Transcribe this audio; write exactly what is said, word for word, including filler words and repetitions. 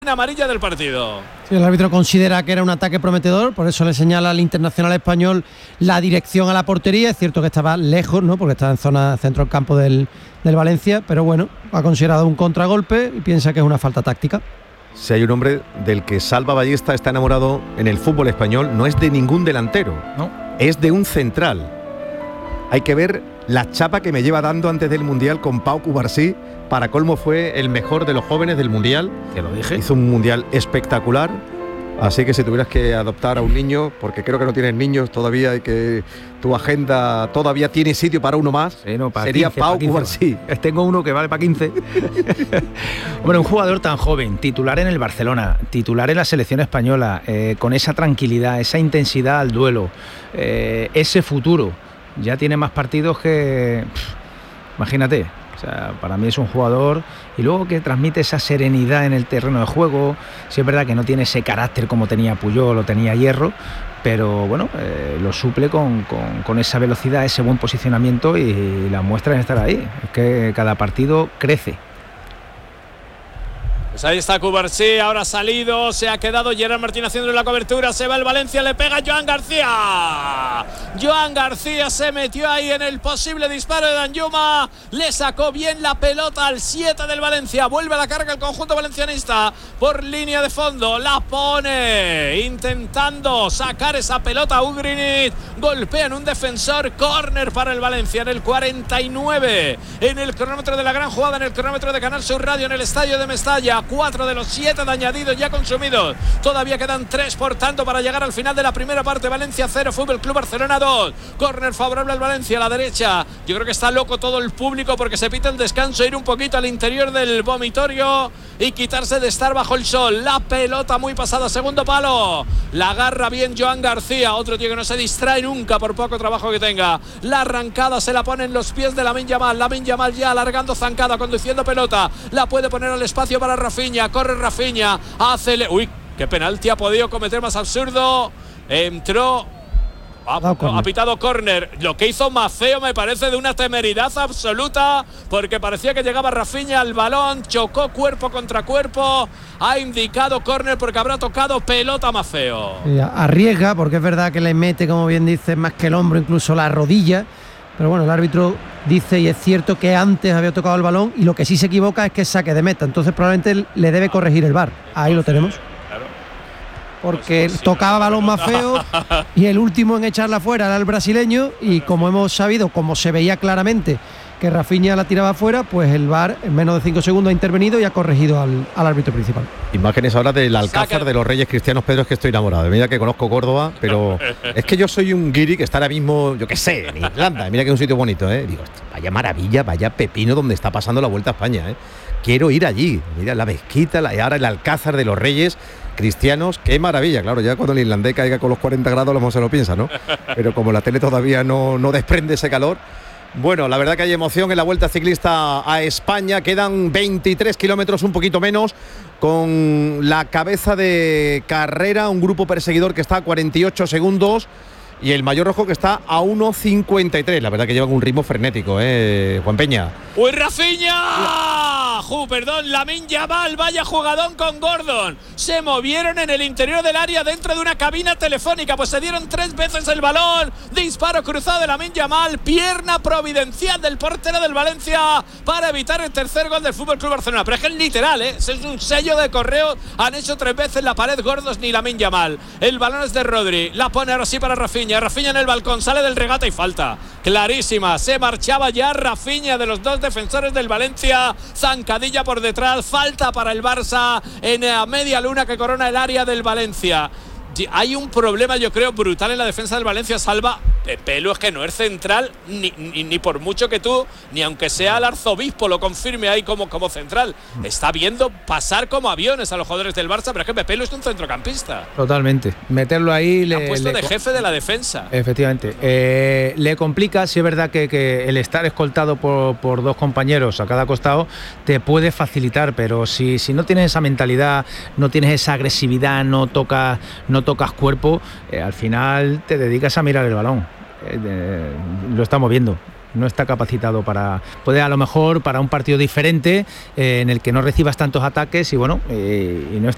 amarilla del partido. Sí, el árbitro considera que era un ataque prometedor, por eso le señala al internacional español la dirección a la portería. Es cierto que estaba lejos, ¿no?, porque estaba en zona centro del campo del, del Valencia, pero bueno, ha considerado un contragolpe y piensa que es una falta táctica. Si hay un hombre del que Salva Ballesta está enamorado en el fútbol español, no es de ningún delantero, no, es de un central. Hay que ver la chapa que me lleva dando antes del Mundial con Pau Cubarsí. Para colmo fue el mejor de los jóvenes del Mundial. Te lo dije. Hizo un Mundial espectacular. Así que si tuvieras que adoptar a un niño, porque creo que no tienes niños todavía y que tu agenda todavía tiene sitio para uno más, sí, no, para sería quince, Pau para Cubarsí. Tengo uno que vale para quince. Bueno, un jugador tan joven, titular en el Barcelona, titular en la selección española, eh, con esa tranquilidad, esa intensidad al duelo, eh, ese futuro. Ya tiene más partidos que... Pff, imagínate. O sea, para mí es un jugador, y luego que transmite esa serenidad en el terreno de juego. Sí es verdad que no tiene ese carácter como tenía Puyol o tenía Hierro, pero bueno, eh, lo suple con, con, con esa velocidad, ese buen posicionamiento, y la muestra en estar ahí. Es que cada partido crece. Pues ahí está Cubarsí, ahora ha salido, se ha quedado Gerard Martín haciendo la cobertura, se va el Valencia, le pega Joan García. Joan García se metió ahí en el posible disparo de Danjuma, le sacó bien la pelota al siete del Valencia, vuelve a la carga el conjunto valencianista por línea de fondo, la pone intentando sacar esa pelota a Ugrinic, golpea en un defensor, córner para el Valencia en el cuarenta y nueve, en el cronómetro de la gran jugada, en el cronómetro de Canal Sur Radio en el estadio de Mestalla. Cuatro de los siete de añadidos ya consumidos. Todavía quedan tres, por tanto, para llegar al final de la primera parte. Valencia cero, Fútbol Club Barcelona dos. Córner favorable al Valencia a la derecha. Yo creo que está loco todo el público porque se pita el descanso, ir un poquito al interior del vomitorio y quitarse de estar bajo el sol. La pelota muy pasada, segundo palo. La agarra bien Joan García, otro tío que no se distrae nunca por poco trabajo que tenga. La arrancada se la pone en los pies de Lamine Yamal. Lamine Yamal ya alargando zancada, conduciendo pelota. La puede poner al espacio para Rafinha, corre Rafinha, hace... Le... Uy, qué penalti ha podido cometer más absurdo. Entró... Ha, ha pitado córner. Lo que hizo Maffeo me parece de una temeridad absoluta, porque parecía que llegaba Rafinha al balón, chocó cuerpo contra cuerpo, ha indicado córner porque habrá tocado pelota Maffeo. Arriesga, porque es verdad que le mete, como bien dice, más que el hombro, incluso la rodilla. Pero bueno, el árbitro dice, y es cierto, que antes había tocado el balón, y lo que sí se equivoca es que es saque de meta. Entonces probablemente le debe corregir el V A R. Ahí lo tenemos. Claro. Porque pues, pues, tocaba balón más feo y el último en echarla fuera era el brasileño, y como hemos sabido, como se veía claramente que Rafinha la tiraba fuera, pues el V A R en menos de cinco segundos ha intervenido y ha corregido al, al árbitro principal. Imágenes ahora del Alcázar de los Reyes Cristianos. Pedro, es que estoy enamorado. Mira que conozco Córdoba, pero es que yo soy un guiri que está ahora mismo, yo qué sé, en Irlanda. Mira que es un sitio bonito, ¿eh? Digo, vaya maravilla, vaya pepino donde está pasando la Vuelta a España, ¿eh? Quiero ir allí. Mira la mezquita, la, y ahora el Alcázar de los Reyes Cristianos. Qué maravilla. Claro, ya cuando el irlandés caiga con los cuarenta grados, a lo mejor se lo piensa, ¿no? Pero como la tele todavía no, no desprende ese calor. Bueno, la verdad que hay emoción en la Vuelta Ciclista a España. Quedan veintitrés kilómetros, un poquito menos, con la cabeza de carrera, un grupo perseguidor que está a cuarenta y ocho segundos y el mayor rojo que está a uno cincuenta y tres. La verdad que llevan un ritmo frenético, ¿eh, Juan Peña? ¡Uy, Rafinha! ¡Ju, perdón! Lamine Yamal, vaya jugadón con Gordon. Se movieron en el interior del área dentro de una cabina telefónica, pues se dieron tres veces el balón. Disparo cruzado de Lamine Yamal, pierna providencial del portero del Valencia para evitar el tercer gol del F C Barcelona. Pero es que es literal, ¿eh? Es un sello de correo. Han hecho tres veces la pared Gordos ni Lamine Yamal. El balón es de Rodri, la pone ahora sí para Rafinha. Rafinha en el balcón, sale del regate y falta clarísima. Se marchaba ya Rafinha de los dos defensores del Valencia. Zancadilla por detrás, falta para el Barça en la media luna que corona el área del Valencia. Hay un problema, yo creo, brutal en la defensa del Valencia. Salva Pepelu, es que no es central ni, ni, ni por mucho que tú, ni aunque sea el arzobispo lo confirme ahí como, como central. Está viendo pasar como aviones a los jugadores del Barça, pero es que Pepelu es un centrocampista. Totalmente. Meterlo ahí le ha puesto le, de jefe de la defensa. Efectivamente. Eh, le complica, si es verdad que, que el estar escoltado por, por dos compañeros a cada costado te puede facilitar, pero si, si no tienes esa mentalidad, no tienes esa agresividad, no tocas, no tocas cuerpo, eh, al final te dedicas a mirar el balón. Eh, eh, lo estamos viendo. no está capacitado para, puede a lo mejor para un partido diferente eh, en el que no recibas tantos ataques y bueno, eh, y no está